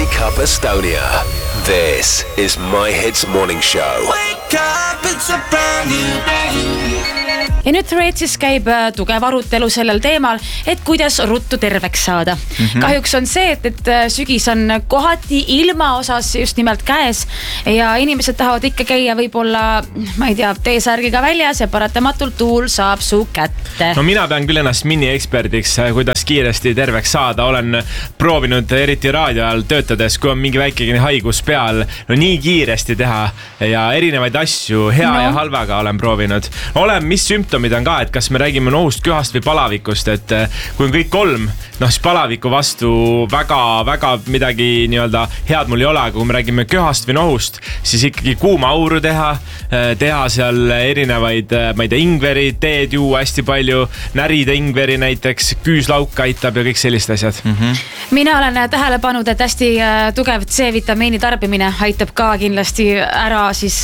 Wake Up Estonia. This is My Hits Morning Show. Wake up, it's a brand new day. Ja nüüd Threadsis käib tugev arutelu sellel teemal, et kuidas ruttu terveks saada. Kahjuks on see, et sügis on kohati ilma osas just nimelt käes ja inimesed tahavad ikka käia võib-olla, ma ei tea, T-särgiga väljas ja paratamatult tuul saab su kätte. No mina pean küll ennast mini-eksperdiks, kuidas kiiresti terveks saada. Olen proovinud eriti raadio ajal töötades, kui on mingi väikegi haigus peal, no nii kiiresti teha ja erinevaid asju hea ja halvaga olen proovinud. Mis sümptomid on ka, et kas me räägime nohust, köhast või palavikust, et kui on kõik kolm, siis palaviku vastu väga midagi nii-öelda head mul ei ole, aga kui me räägime köhast või nohust, siis ikkagi kuuma auru teha seal erinevaid, ma ei tea, ingveri, teed juua hästi palju, närida ingveri näiteks, küüslauk aitab ja kõik sellised asjad. Mina olen tähele pannud, et hästi tugev C-vitamiini tarbimine aitab ka kindlasti ära siis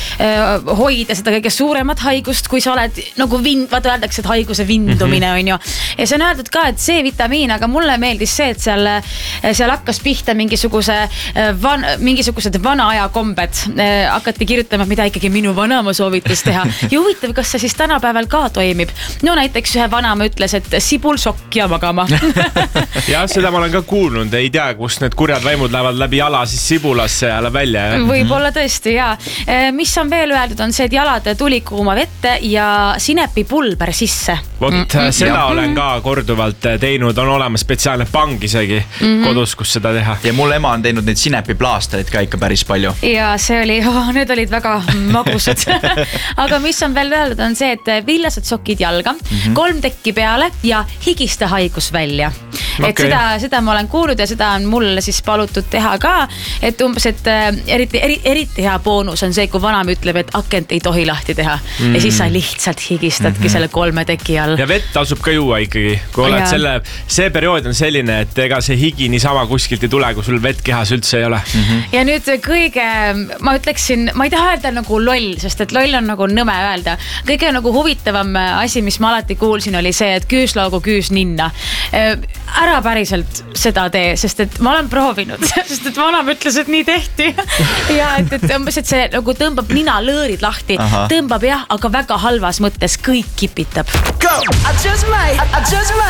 hoida seda kõige suuremat haigust, kui sa oled nagu vaata öeldakse, et haiguse vindumine on ju. Ja see on öeldud ka, et C-vitamiin, aga mulle meeldis see, et seal hakkas pihta mingisugused vana aja kombed. Hakati kirjutama, mida ikkagi minu vanama soovitas teha. Ja huvitav, kas see siis tänapäeval ka toimib. No näiteks ühe vanama ütles, et sibul sokk ja magama. Ja seda ma olen ka kuulnud, ei tea, kus need kurjad vaimud lähevad läbi jala siis sibulasse ja läheb välja. Võib-olla tõesti, jaa. Mis on veel öeldud, on see, et jalad tuli kuuma vette ja sinepipulber sisse. Vot seda olen ka korduvalt teinud, on olemas spetsiaalne pang isegi kodus, kus seda teha. Ja mul ema on teinud neid sinepiplaasteid ka ikka päris palju. Ja see oli, need olid väga magusad. Aga mis on veel öeldud, on see, et villased sokid jalga, 3 tekki peale ja higiste haigus välja. Et seda ma olen kuulnud ja seda on mulle siis palutud teha ka, et umbes, et eriti hea boonus on see, kui vanam ütleb, et akent ei tohi lahti teha ja siis sa lihtsalt higistadki selle 3 teki all. Ja vett tasub ka juua ikkagi, kui oled see periood on selline, et ega see higi niisama kuskilt ei tule, kui sul vett kehas üldse ei ole. Ja nüüd kõige, ma ütleksin, ma ei taha öelda nagu loll, sest et loll on nagu nõme öelda. Kõige nagu huvitavam asi, mis ma alati kuulsin, oli see, et küüslaugu küüs ninna. Ära päriselt seda tee, sest et ma olen proovinud, sest et vanam ütles, et nii tehti. Ja et see nagu tõmbab nina lõõrid lahti, tõmbab jah, aga väga halvas mõttes kõik kipitab. Go! I just might.